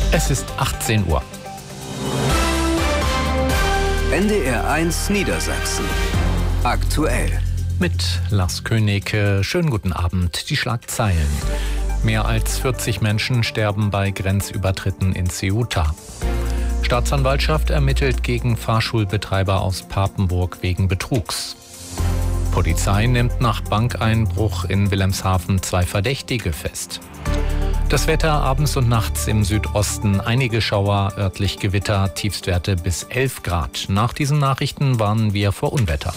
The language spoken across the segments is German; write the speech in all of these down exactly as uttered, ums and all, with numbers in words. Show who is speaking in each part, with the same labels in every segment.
Speaker 1: Es ist achtzehn Uhr.
Speaker 2: N D R eins Niedersachsen. Aktuell.
Speaker 1: Mit Lars König. Schönen guten Abend. Die Schlagzeilen. Mehr als vierzig Menschen sterben bei Grenzübertritten in Ceuta. Staatsanwaltschaft ermittelt gegen Fahrschulbetreiber aus Papenburg wegen Betrugs. Polizei nimmt nach Bankeinbruch in Wilhelmshaven zwei Verdächtige fest. Das Wetter abends und nachts im Südosten, einige Schauer, örtlich Gewitter, Tiefstwerte bis elf Grad. Nach diesen Nachrichten warnen wir vor Unwetter.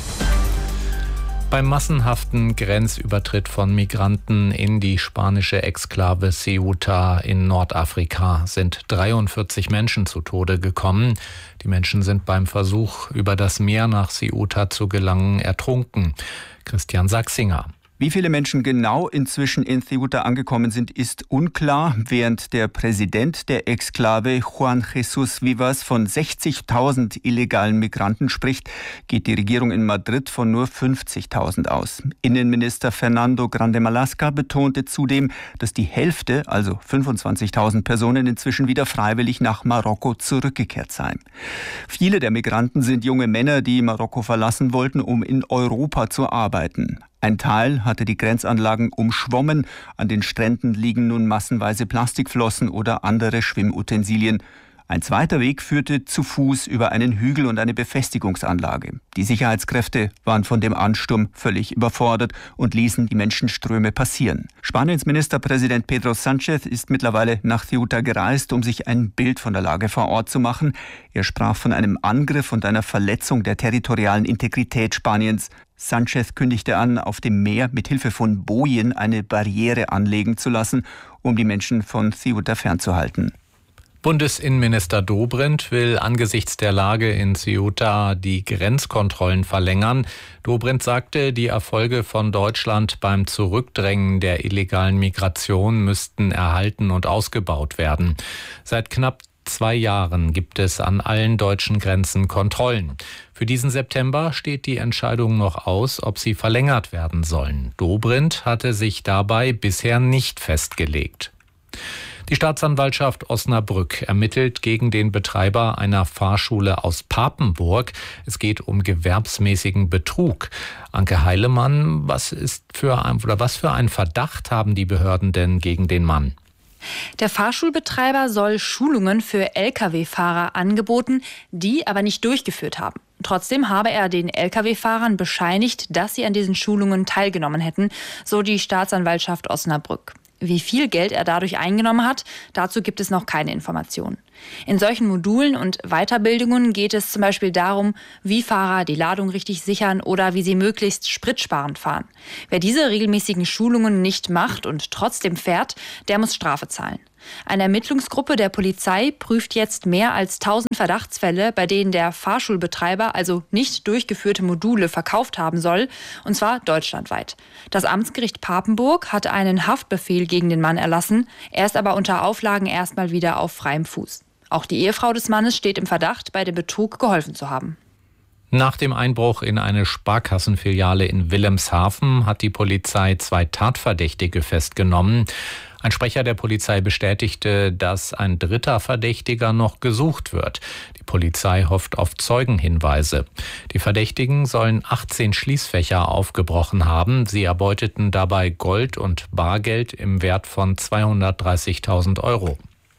Speaker 1: Beim massenhaften Grenzübertritt von Migranten in die spanische Exklave Ceuta in Nordafrika sind dreiundvierzig Menschen zu Tode gekommen. Die Menschen sind beim Versuch, über das Meer nach Ceuta zu gelangen, ertrunken. Christian Sachsinger.
Speaker 3: Wie viele Menschen genau inzwischen in Ceuta angekommen sind, ist unklar. Während der Präsident der Exklave, Juan Jesús Vivas, von sechzigtausend illegalen Migranten spricht, geht die Regierung in Madrid von nur fünfzigtausend aus. Innenminister Fernando Grande Marlaska betonte zudem, dass die Hälfte, also fünfundzwanzigtausend Personen, inzwischen wieder freiwillig nach Marokko zurückgekehrt seien. Viele der Migranten sind junge Männer, die Marokko verlassen wollten, um in Europa zu arbeiten. Ein Teil hatte die Grenzanlagen umschwommen. An den Stränden liegen nun massenweise Plastikflossen oder andere Schwimmutensilien. Ein zweiter Weg führte zu Fuß über einen Hügel und eine Befestigungsanlage. Die Sicherheitskräfte waren von dem Ansturm völlig überfordert und ließen die Menschenströme passieren. Spaniens Ministerpräsident Pedro Sánchez ist mittlerweile nach Ceuta gereist, um sich ein Bild von der Lage vor Ort zu machen. Er sprach von einem Angriff und einer Verletzung der territorialen Integrität Spaniens. Sánchez kündigte an, auf dem Meer mit Hilfe von Bojen eine Barriere anlegen zu lassen, um die Menschen von Ceuta fernzuhalten.
Speaker 1: Bundesinnenminister Dobrindt will angesichts der Lage in Ceuta die Grenzkontrollen verlängern. Dobrindt sagte, die Erfolge von Deutschland beim Zurückdrängen der illegalen Migration müssten erhalten und ausgebaut werden. Seit knapp zwei Jahren gibt es an allen deutschen Grenzen Kontrollen. Für diesen September steht die Entscheidung noch aus, ob sie verlängert werden sollen. Dobrindt hatte sich dabei bisher nicht festgelegt. Die Staatsanwaltschaft Osnabrück ermittelt gegen den Betreiber einer Fahrschule aus Papenburg. Es geht um gewerbsmäßigen Betrug. Anke Heilemann, was ist für ein, oder was für einen Verdacht haben die Behörden denn gegen den Mann?
Speaker 4: Der Fahrschulbetreiber soll Schulungen für L K W-Fahrer angeboten, die aber nicht durchgeführt haben. Trotzdem habe er den L K W-Fahrern bescheinigt, dass sie an diesen Schulungen teilgenommen hätten, so die Staatsanwaltschaft Osnabrück. Wie viel Geld er dadurch eingenommen hat, dazu gibt es noch keine Informationen. In solchen Modulen und Weiterbildungen geht es zum Beispiel darum, wie Fahrer die Ladung richtig sichern oder wie sie möglichst spritsparend fahren. Wer diese regelmäßigen Schulungen nicht macht und trotzdem fährt, der muss Strafe zahlen. Eine Ermittlungsgruppe der Polizei prüft jetzt mehr als tausend Verdachtsfälle, bei denen der Fahrschulbetreiber also nicht durchgeführte Module verkauft haben soll, und zwar deutschlandweit. Das Amtsgericht Papenburg hat einen Haftbefehl gegen den Mann erlassen. Er ist aber unter Auflagen erstmal wieder auf freiem Fuß. Auch die Ehefrau des Mannes steht im Verdacht, bei dem Betrug geholfen zu haben.
Speaker 1: Nach dem Einbruch in eine Sparkassenfiliale in Wilhelmshaven hat die Polizei zwei Tatverdächtige festgenommen. Ein Sprecher der Polizei bestätigte, dass ein dritter Verdächtiger noch gesucht wird. Die Polizei hofft auf Zeugenhinweise. Die Verdächtigen sollen achtzehn Schließfächer aufgebrochen haben. Sie erbeuteten dabei Gold und Bargeld im Wert von zweihundertdreißigtausend Euro.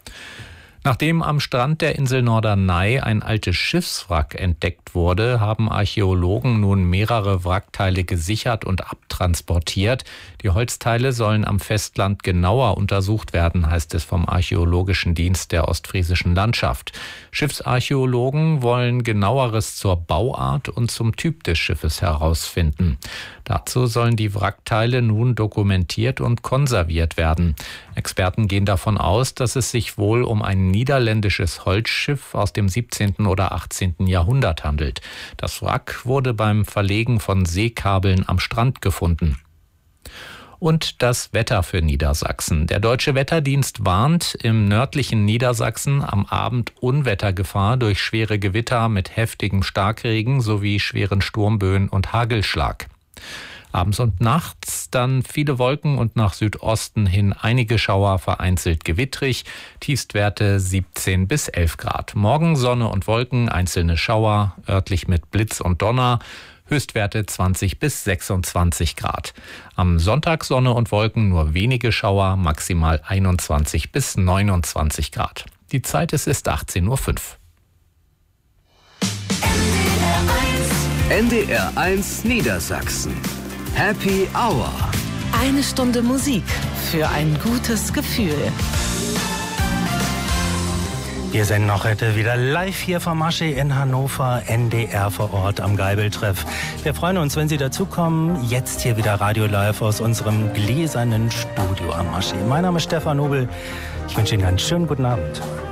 Speaker 1: Nachdem am Strand der Insel Norderney ein altes Schiffswrack entdeckt wurde, haben Archäologen nun mehrere Wrackteile gesichert und abtransportiert. Die Holzteile sollen am Festland genauer untersucht werden, heißt es vom Archäologischen Dienst der Ostfriesischen Landschaft. Schiffsarchäologen wollen Genaueres zur Bauart und zum Typ des Schiffes herausfinden. Dazu sollen die Wrackteile nun dokumentiert und konserviert werden. Experten gehen davon aus, dass es sich wohl um ein niederländisches Holzschiff aus dem siebzehnten oder achtzehnten Jahrhundert handelt. Das Wrack wurde beim Verlegen von Seekabeln am Strand gefunden. Und das Wetter für Niedersachsen. Der Deutsche Wetterdienst warnt im nördlichen Niedersachsen am Abend Unwettergefahr durch schwere Gewitter mit heftigem Starkregen sowie schweren Sturmböen und Hagelschlag. Abends und nachts dann viele Wolken und nach Südosten hin einige Schauer, vereinzelt gewittrig. Tiefstwerte siebzehn bis elf Grad. Morgen Sonne und Wolken, einzelne Schauer, örtlich mit Blitz und Donner. Höchstwerte zwanzig bis sechsundzwanzig Grad. Am Sonntag Sonne und Wolken, nur wenige Schauer, maximal einundzwanzig bis neunundzwanzig Grad. Die Zeit es ist achtzehn Uhr fünf.
Speaker 2: N D R eins Niedersachsen. Happy Hour.
Speaker 5: Eine Stunde Musik für ein gutes Gefühl.
Speaker 6: Wir sind noch heute wieder live hier vom Moschee in Hannover, N D R vor Ort am Geibeltreff. Wir freuen uns, wenn Sie dazukommen. Jetzt hier wieder Radio Live aus unserem gläsernen Studio am Moschee. Mein Name ist Stefan Nobel. Ich wünsche Ihnen einen schönen guten Abend.